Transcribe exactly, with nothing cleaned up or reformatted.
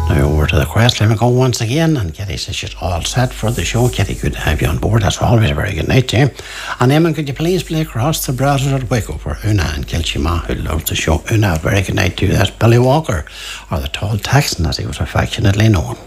Now over to the quest. Let me go once again. And Kitty says she's all set for the show. Kitty, good to have you on board. That's always a very good night to you. And Eamon, could you please play across the browser at Wicklow for Una and Kilchima, who loves the show. Una, a very good night to you. That's Billy Walker, or the Tall Texan as he was affectionately known.